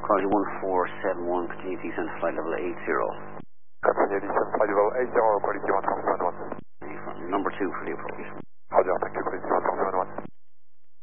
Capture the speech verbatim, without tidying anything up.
Quality one four seven one, continue to descend to flight level eight zero. Continue descend flight level eight zero, quality one four seven one. Number two for the approach. Roger, thank you.